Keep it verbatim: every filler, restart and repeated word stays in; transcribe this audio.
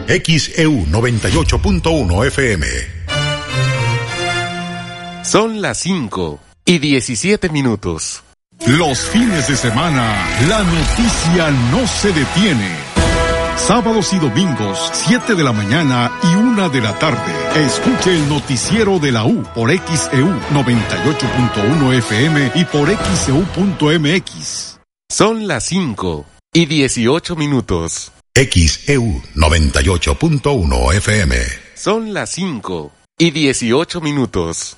X E U noventa y ocho punto uno F M. Son las cinco y diecisiete minutos. Los fines de semana, la noticia no se detiene. Sábados y domingos, siete de la mañana y una de la tarde. Escuche el noticiero de la U por X E U noventa y ocho punto uno F M y por X E U punto M X. Son las cinco y dieciocho minutos. X E U noventa y ocho punto uno F M. Son las cinco y dieciocho minutos.